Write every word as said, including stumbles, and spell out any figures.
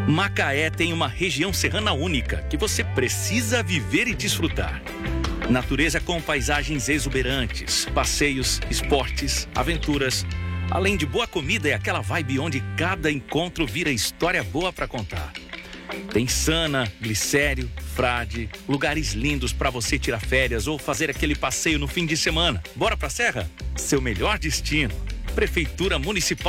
Macaé tem uma região serrana única que você precisa viver e desfrutar. Natureza com paisagens exuberantes, passeios, esportes, aventuras. Além de boa comida, é aquela vibe onde cada encontro vira história boa para contar. Tem Sana, Glicério, Frade, lugares lindos para você tirar férias ou fazer aquele passeio no fim de semana. Bora pra Serra? Seu melhor destino. Prefeitura Municipal